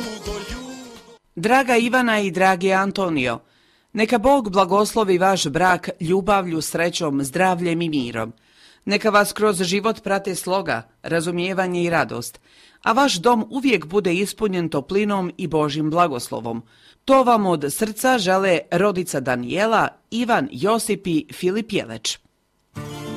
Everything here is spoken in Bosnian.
Draga Ivana i dragi Antonio, neka Bog blagoslovi vaš brak ljubavlju, srećom, zdravljem i mirom. Neka vas kroz život prate sloga, razumijevanje i radost, a vaš dom uvijek bude ispunjen toplinom i Božjim blagoslovom. To vam od srca žele rodica Danijela, Ivan, Josip i Filip Jeleć.